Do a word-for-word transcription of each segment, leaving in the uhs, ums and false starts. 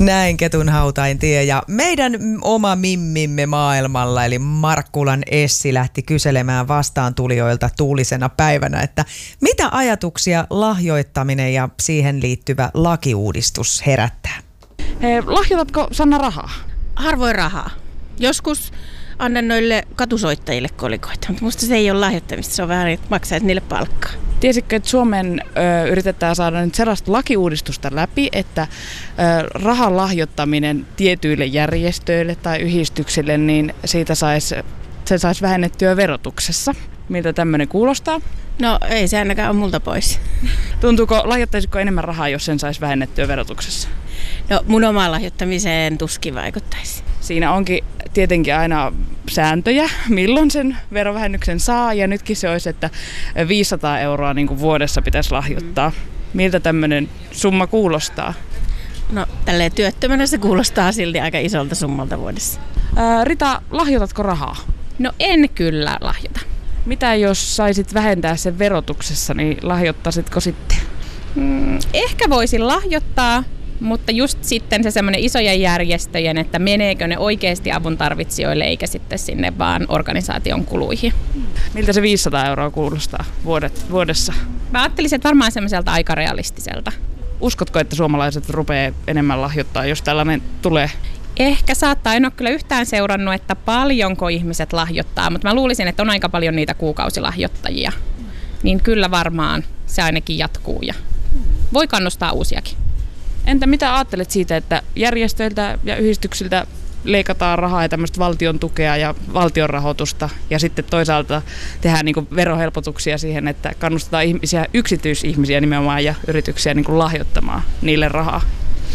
Näin Ketunhautain tie ja meidän oma mimmimme maailmalla eli Markkulan Essi lähti kyselemään vastaantulijoilta tuulisena päivänä, että mitä ajatuksia lahjoittaminen ja siihen liittyvä lakiuudistus herättää. He, lahjoitatko Sanna rahaa? Harvoin rahaa. Joskus annan noille katusoittajille kolikoita, mutta musta se ei ole lahjoittamista, se on vähän, että maksaisi niille palkkaa. Tiesitkö, että Suomen ö, yritetään saada nyt sellaista lakiuudistusta läpi, että ö, rahan lahjoittaminen tietyille järjestöille tai yhdistyksille, niin siitä sais, se saisi vähennettyä verotuksessa. Miltä tämmöinen kuulostaa? No ei se ainakaan ole multa pois. Tuntuuko, lahjoittaisitko enemmän rahaa, jos sen saisi vähennettyä verotuksessa? No mun omaan lahjoittamiseen tuskin vaikuttaisi. Siinä onkin tietenkin aina sääntöjä, milloin sen verovähennyksen saa, ja nytkin se olisi, että viisisataa euroa niin kuin vuodessa pitäisi lahjoittaa. Miltä tämmöinen summa kuulostaa? No tälleen työttömänä se kuulostaa silti aika isolta summalta vuodessa. Ää, Rita, lahjoitatko rahaa? No en kyllä lahjota. Mitä jos saisit vähentää sen verotuksessa, niin lahjoittaisitko sitten? Mm, ehkä voisin lahjoittaa, mutta just sitten se semmoinen isojen järjestöjen, että meneekö ne oikeasti avun tarvitsijoille eikä sitten sinne vaan organisaation kuluihin. Miltä se viisisataa euroa kuulostaa vuodet, vuodessa? Mä ajattelisin, että varmaan semmoiselta aika realistiselta. Uskotko, että suomalaiset rupeaa enemmän lahjoittaa, jos tällainen tulee? Ehkä saattaa, en ole kyllä yhtään seurannut, että paljonko ihmiset lahjoittaa, mutta mä luulisin, että on aika paljon niitä kuukausilahjoittajia. Niin kyllä varmaan se ainakin jatkuu ja voi kannustaa uusiakin. Entä mitä ajattelet siitä, että järjestöiltä ja yhdistyksiltä leikataan rahaa ja tämmöistä valtion tukea ja valtion rahoitusta ja sitten toisaalta tehdään niin kuin verohelpotuksia siihen, että kannustetaan ihmisiä, yksityisihmisiä nimenomaan ja yrityksiä niin kuin lahjoittamaan niille rahaa?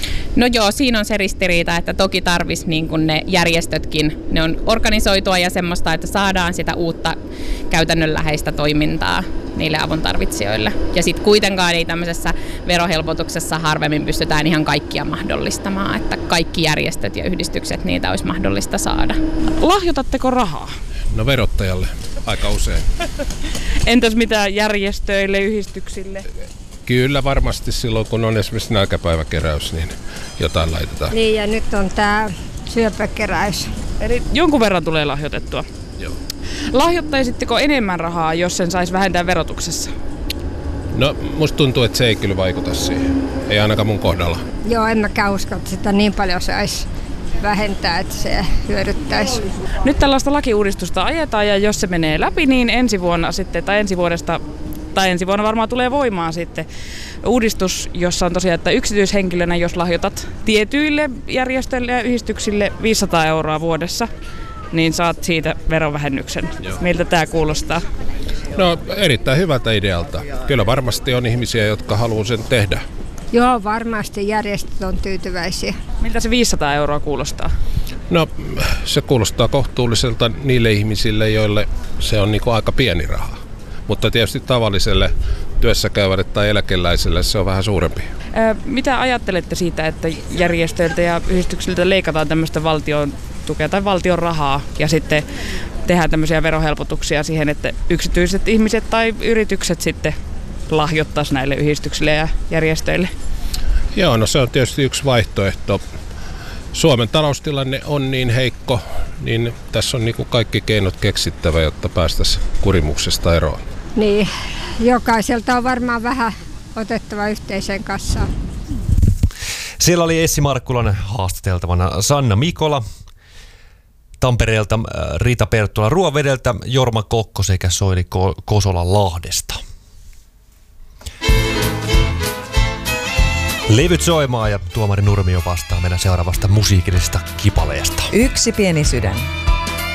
No joo, siinä on se ristiriita, että toki tarvitsisi niin kuin ne järjestötkin, ne on organisoitua ja semmoista, että saadaan sitä uutta käytännönläheistä toimintaa niille avuntarvitsijoille. Ja sitten kuitenkaan ei tämmöisessä verohelpotuksessa harvemmin pystytään ihan kaikkia mahdollistamaan, että kaikki järjestöt ja yhdistykset niitä olisi mahdollista saada. Lahjoitatteko rahaa? No verottajalle aika usein. Entäs mitä järjestöille, yhdistyksille? Kyllä varmasti silloin, kun on esimerkiksi nälkäpäiväkeräys, niin jotain laitetaan. Niin ja nyt on tämä syöpäkeräys. Eli jonkun verran tulee lahjoitettua. Joo. Lahjoittaisitteko enemmän rahaa, jos sen saisi vähentää verotuksessa? No musta tuntuu, että se ei kyllä vaikuta siihen. Ei ainakaan mun kohdalla. Joo, en mäkään usko, että sitä niin paljon saisi vähentää, että se hyödyttäisi. Nyt tällaista lakiuudistusta ajetaan ja jos se menee läpi, niin ensi vuonna sitten, tai ensi vuodesta tai ensi vuonna varmaan tulee voimaan sitten uudistus, jossa on tosiaan, että yksityishenkilönä, jos lahjoitat tietyille järjestöille ja yhdistyksille viisisataa euroa vuodessa, niin saat siitä verovähennyksen. Joo. Miltä tämä kuulostaa? No erittäin hyvältä idealta. Kyllä varmasti on ihmisiä, jotka haluaa sen tehdä. Joo, varmasti järjestöt on tyytyväisiä. Miltä se viisisataa euroa kuulostaa? No se kuulostaa kohtuulliselta niille ihmisille, joille se on niin kuin aika pieni raha. Mutta tietysti tavalliselle työssäkäyvälle tai eläkeläiselle se on vähän suurempi. Ää, mitä ajattelette siitä, että järjestöiltä ja yhdistyksiltä leikataan tämmöistä valtion tukea tai valtion rahaa ja sitten tehdään tämmöisiä verohelpotuksia siihen, että yksityiset ihmiset tai yritykset sitten lahjoittaisi näille yhdistyksille ja järjestöille? Joo, no se on tietysti yksi vaihtoehto. Suomen taloustilanne on niin heikko, niin tässä on niin kuin kaikki keinot keksittävä, jotta päästäisiin kurimuksesta eroon. Niin, jokaiselta on varmaan vähän otettava yhteiseen kassaan. Siellä oli Essi Markkulan haastateltavana Sanna Mikola, Tampereelta Rita Perttula Ruovedeltä, Jorma Kokko sekä Soili Kosola Lahdesta. Levyt soimaan ja tuomari Nurmio vastaa meidän seuraavasta musiikillisesta kipaleesta. Yksi pieni sydän.